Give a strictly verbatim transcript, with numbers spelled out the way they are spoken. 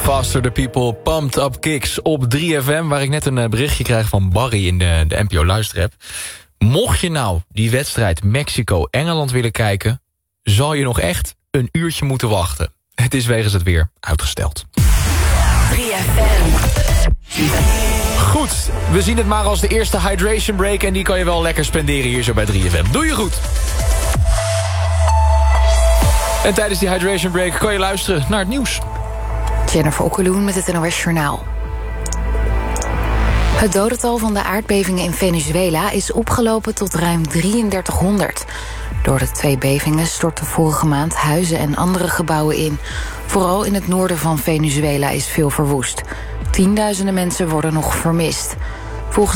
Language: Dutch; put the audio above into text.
Faster the People, Pumped Up Kicks op drie F M... waar ik net een berichtje krijg van Barry in de, de N P O-luisterapp. Mocht je nou die wedstrijd Mexico-Engeland willen kijken... zal je nog echt een uurtje moeten wachten. Het is wegens het weer uitgesteld. drie F M. Goed, we zien het maar als de eerste hydration break... en die kan je wel lekker spenderen hier zo bij drie F M. Doe je goed! En tijdens die hydration break kan je luisteren naar het nieuws. Jennifer Okkeloen met het N O S Journaal. Het dodental van de aardbevingen in Venezuela is opgelopen tot ruim drieëndertighonderd. Door de twee bevingen stortten vorige maand huizen en andere gebouwen in. Vooral in het noorden van Venezuela is veel verwoest. Tienduizenden mensen worden nog vermist. Volgens